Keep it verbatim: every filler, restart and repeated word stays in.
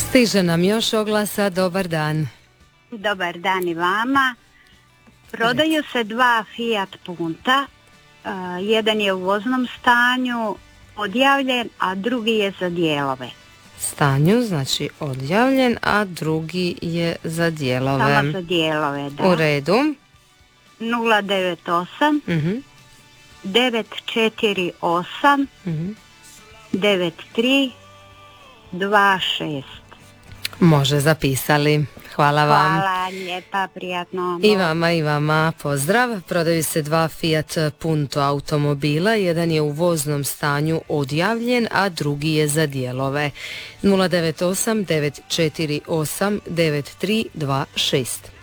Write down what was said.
Stiže nam još oglasa, dobar dan. Dobar dan i vama. Prodaju se dva Fiat Punta, uh, jedan je u voznom stanju, odjavljen, a drugi je za dijelove. Stanju, znači odjavljen, a drugi je za dijelove. Samo za dijelove, da. U redu. nula devet osam Uh-huh. devet četiri osam Uh-huh. devet tri dva šest. Može, zapisali. Hvala vam. Hvala, lijepa, prijatno. I vama i vama pozdrav. Prodaju se dva Fiat Punto automobila, jedan je u voznom stanju odjavljen, a drugi je za dijelove. nula devet osam devet četiri osam devet tri dva šest.